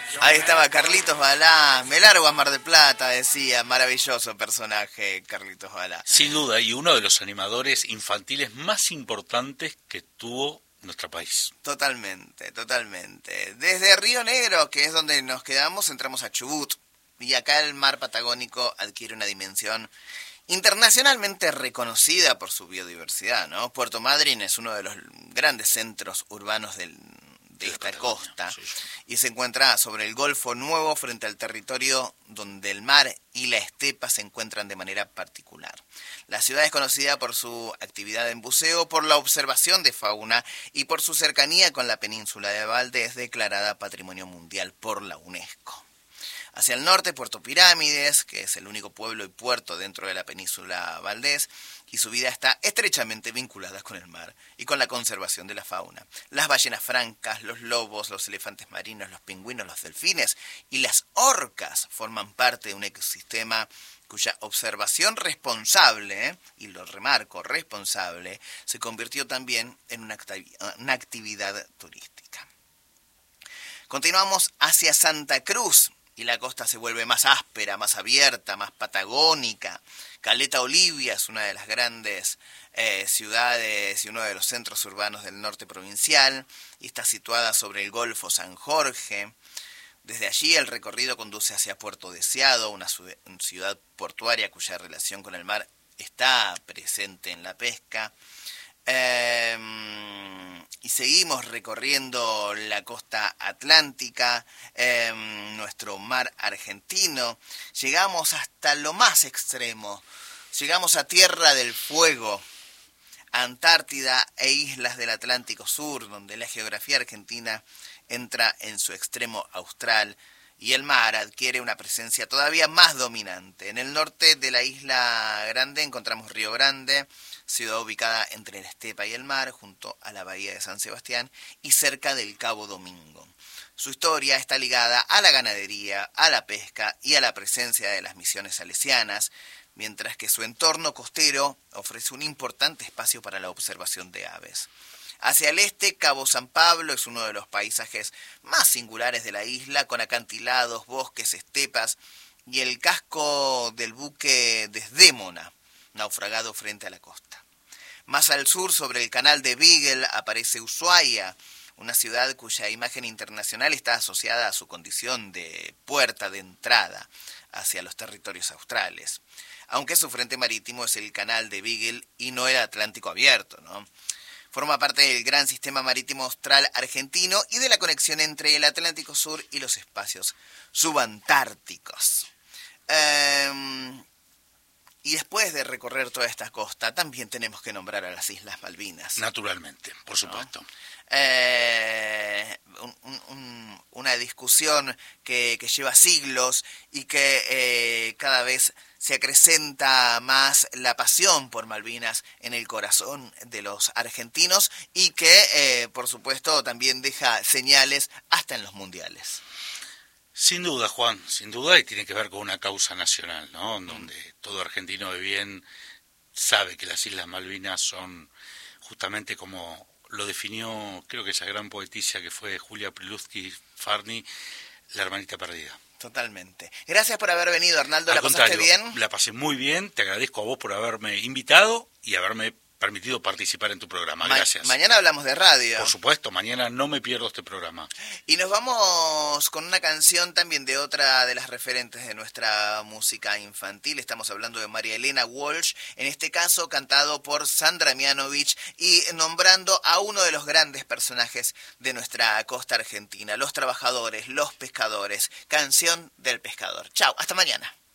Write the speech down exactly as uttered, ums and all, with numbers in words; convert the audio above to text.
Ahí estaba Carlitos Balá, me largo a Mar del Plata, decía, maravilloso personaje Carlitos Balá. Sin duda, y uno de los animadores infantiles más importantes que tuvo nuestro país. Totalmente, totalmente. Desde Río Negro, que es donde nos quedamos, entramos a Chubut, y acá el mar patagónico adquiere una dimensión internacionalmente reconocida por su biodiversidad, ¿no? Puerto Madryn es uno de los grandes centros urbanos del, de esta costa, sí, sí. Y se encuentra sobre el Golfo Nuevo, frente al territorio donde el mar y la estepa se encuentran de manera particular. La ciudad es conocida por su actividad en buceo, por la observación de fauna y por su cercanía con la península de Valdés, declarada Patrimonio Mundial por la UNESCO. Hacia el norte, Puerto Pirámides, que es el único pueblo y puerto dentro de la península Valdés, y su vida está estrechamente vinculada con el mar y con la conservación de la fauna. Las ballenas francas, los lobos, los elefantes marinos, los pingüinos, los delfines y las orcas forman parte de un ecosistema cuya observación responsable, ¿eh? y lo remarco, responsable, se convirtió también en una, activi- una actividad turística. Continuamos hacia Santa Cruz, y la costa se vuelve más áspera, más abierta, más patagónica. Caleta Olivia es una de las grandes eh, ciudades y uno de los centros urbanos del norte provincial, y está situada sobre el Golfo San Jorge. Desde allí el recorrido conduce hacia Puerto Deseado, una ciudad portuaria cuya relación con el mar está presente en la pesca. Eh, y seguimos recorriendo la costa atlántica, eh, nuestro mar argentino. Llegamos hasta lo más extremo. Llegamos a Tierra del Fuego, Antártida e islas del Atlántico Sur, donde la geografía argentina entra en su extremo austral y el mar adquiere una presencia todavía más dominante. En el norte de la isla Grande encontramos Río Grande, ciudad ubicada entre la estepa y el mar, junto a la bahía de San Sebastián y cerca del Cabo Domingo. Su historia está ligada a la ganadería, a la pesca y a la presencia de las misiones salesianas, mientras que su entorno costero ofrece un importante espacio para la observación de aves. Hacia el este, Cabo San Pablo es uno de los paisajes más singulares de la isla, con acantilados, bosques, estepas y el casco del buque Desdémona, naufragado frente a la costa. Más al sur, sobre el canal de Beagle, aparece Ushuaia, una ciudad cuya imagen internacional está asociada a su condición de puerta de entrada hacia los territorios australes, aunque su frente marítimo es el canal de Beagle y no el Atlántico abierto, ¿no? Forma parte del gran sistema marítimo austral argentino y de la conexión entre el Atlántico Sur y los espacios subantárticos. Um, y después de recorrer toda esta costa, también tenemos que nombrar a las Islas Malvinas. Naturalmente, por supuesto. ¿No? Eh, un, un, una discusión que, que lleva siglos y que eh, cada vez se acrecenta más la pasión por Malvinas en el corazón de los argentinos y que, eh, por supuesto, también deja señales hasta en los mundiales. Sin duda, Juan, sin duda, y tiene que ver con una causa nacional, ¿no? Donde todo argentino de bien sabe que las Islas Malvinas son justamente como lo definió, creo que esa gran poetisa que fue Julia Prilutsky-Farni, la hermanita perdida. Totalmente. Gracias por haber venido, Arnaldo. ¿La pasaste bien? La pasé muy bien. Te agradezco a vos por haberme invitado y haberme permitido participar en tu programa. Gracias. Ma- mañana hablamos de radio. Por supuesto, mañana no me pierdo este programa. Y nos vamos con una canción también de otra de las referentes de nuestra música infantil. Estamos hablando de María Elena Walsh, en este caso cantado por Sandra Mianovich y nombrando a uno de los grandes personajes de nuestra costa argentina, los trabajadores, los pescadores. Canción del pescador. Chau, hasta mañana.